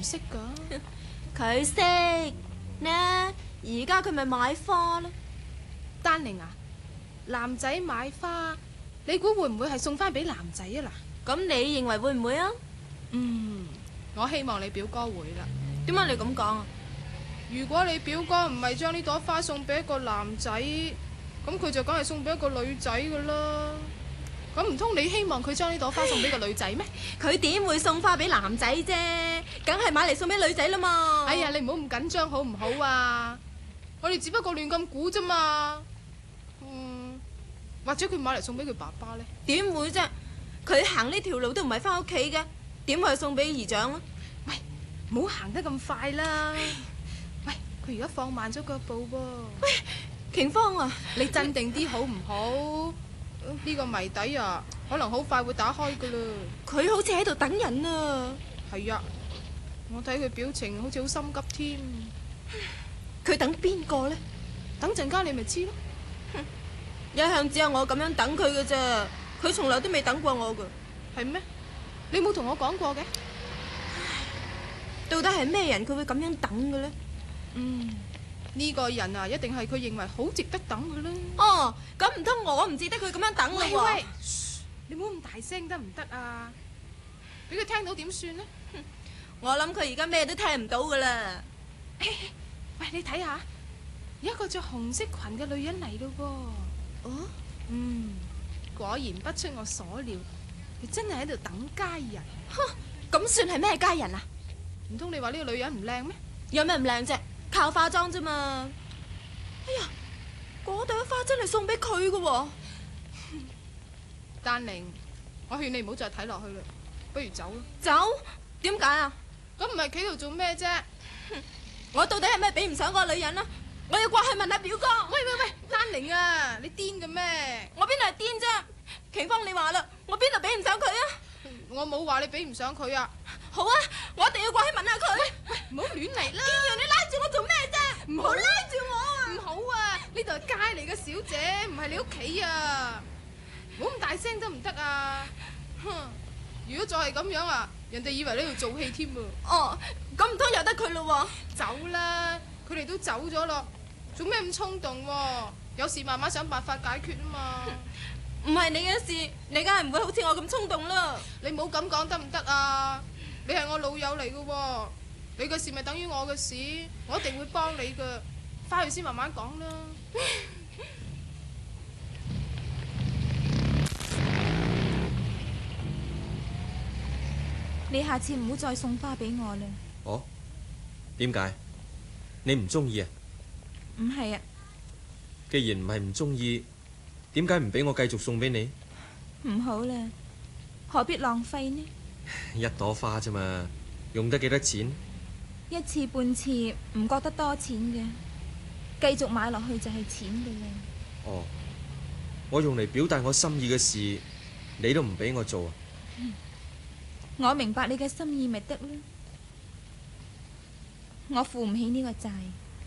識噶？ 佢識呢，而家佢咪買花咯。 丹寧啊，男仔買花，你估會唔會係送翻俾男仔啊？嗱， 咁你認為會唔會啊？ 我希望你表哥會啦。 點解你咁講啊？ 如果你表哥唔係將呢朵花送俾一個男仔，咁佢就梗係送俾一個女仔噶啦。咁唔通你希望佢將呢朵花送俾個女仔咩？ 佢點會送花俾男仔啫？梗係買嚟送俾女仔啦嘛。 哎呀，你唔好咁緊張好唔好啊？我哋只不過亂咁估啫嘛。或者佢買嚟送俾佢爸爸呢？ 點會啫？佢行呢條路都唔係翻屋企嘅，點會送俾姨丈啊？ 喂，唔好行得咁快啦！喂，佢而家放慢咗腳步噃。 喂，瓊芳啊， 你鎮定啲好唔好？呢個謎底啊，可能好快會打開噶啦。 佢好似喺度等人啊。 係啊，我睇佢表情好似好心急添。 佢等邊個呢？ 等陣間你咪知咯。 一向只有我咁樣等佢嘅啫，佢從來都未等過我噶。 係咩？你冇同我講過嘅？ 到底係咩人佢會咁樣等嘅呢？ 呢個人啊，一定係佢認為好值得等嘅啦。 哦，咁唔通我唔值得佢咁樣等咯喎？ 喂，你唔好咁大聲得唔得啊？俾佢聽到點算呢？ 我諗佢而家咩都聽唔到噶啦。 喂，你睇下，有一個着紅色裙嘅女人嚟咯噃。 哦， 果然不出我所料，佢真係喺度等佳人。 哼，咁算係咩佳人啊？ 唔通你話呢個女人唔靚咩？ 有咩唔靚啫？靠化妝啫嘛。哎呀，嗰朵花真係送俾佢噶喎。 丹寧，我勸你唔好再睇落去啦，不如走啦。 走？點解啊？ 咁唔係企度做咩啫？ 我到底係咩比唔上嗰個女人啊？我要過去問下表哥。 喂，丹寧啊，你癲嘅咩？ 我邊度係癲啫？瓊芳，你話啦，我邊度比唔上佢啊？ 我冇話你比唔上佢啊。 好啊，我一定要過去問下佢。 喂，唔好亂嚟啦！ 你拉住我做咩啫？唔好拉住我啊！ 唔好啊！呢度係街嚟嘅，小姐，唔係你屋企啊！唔好咁大聲得唔得啊？哼！如果再係咁樣啊，人哋以為你喺度做戲添喎。 哦，咁唔通由得佢咯喎？ 走啦！佢哋都走咗咯，做咩咁衝動喎？有事慢慢想辦法解決啊嘛。 唔係你嘅事，你梗係唔會好似我咁衝動啦。 你唔好咁講得唔得啊？你係我老友嚟嘅喎，你嘅事咪等於我嘅事，我一定會幫你嘅。返去先慢慢講啦。 你下次唔好再送花俾我啦。 哦？點解？你唔中意啊？ 唔係啊。 既然唔係唔中意，點解唔俾我繼續送俾你？ 唔好啦，何必浪費呢？ 一朵花啫嘛，用得幾多錢？ 一次半次唔覺得多錢嘅，繼續買落去就係錢嘅啦。 哦，我用嚟表達我心意嘅事，你都唔俾我做啊？ 我明白你嘅心意咪得啦，我負唔起呢個債。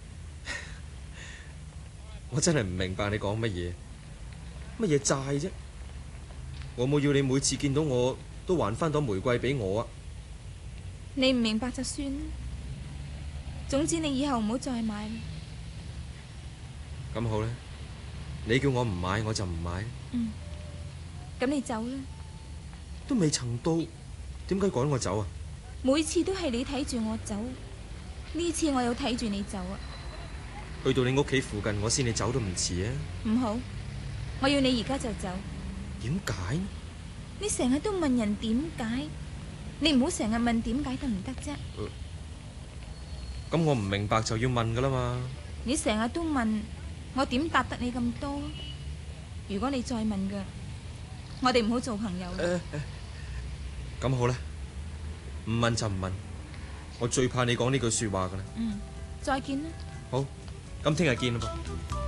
我真係唔明白你講乜嘢？乜嘢債啫？我冇要你每次見到我都還翻朵玫瑰俾我啊！ 你唔明白就算啦。總之你以後唔好再買啦。 咁好啦，你叫我唔買我就唔買。 咁你走啦。 都未曾到，點解趕我走啊？ 每次都係你睇住我走，呢次我有睇住你走啊。 去到你屋企附近，我先你走都唔遲啊！ 唔好，我要你而家就走。 點解？ 你成日都問人點解，你唔好成日問點解得唔得啫？ 咁我唔明白就要問噶啦嘛。 你成日都問，我點答得你咁多？如果你再問嘅，我哋唔好做朋友啦。 咁好啦，唔問就唔問，我最怕你講呢句說話噶啦。 再見啦。 好，咁聽日見啦噃。